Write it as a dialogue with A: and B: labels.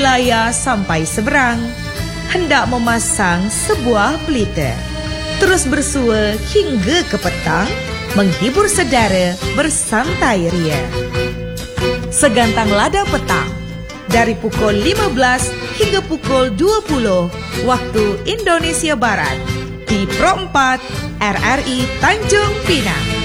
A: Melaya sampai seberang, hendak memasang sebuah pelita. Terus bersua hingga ke petang, menghibur saudara bersantai ria. Segantang lada petang, dari pukul 15 hingga pukul 20 waktu Indonesia Barat, di Pro 4 RRI Tanjung Pinang.